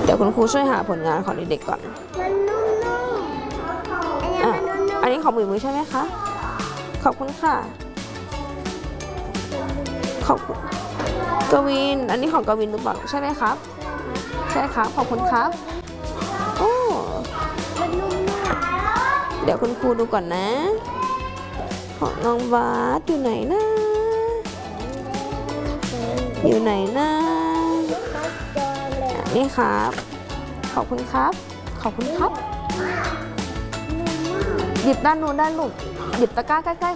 เดี๋ยวคุณครูช่วยหาผลงานของเด็กๆก่อนอันนี้ของหมุยใช่ไหมคะขอบคุณค่ะขอบคุณกวินอันนี้ของกวินหรือเปล่าใช่ไหมครับใช่ครับขอบคุณครับโอ้เดี๋ยวคุณครูดูก่อนนะของน้องบาสอยู่ไหนนะอยู่ไหนนะนี่ครับขอบคุณครับขอบคุณครับหยิบด้านนู้นด้านลูกหยิบตะกร้าใกล้ๆ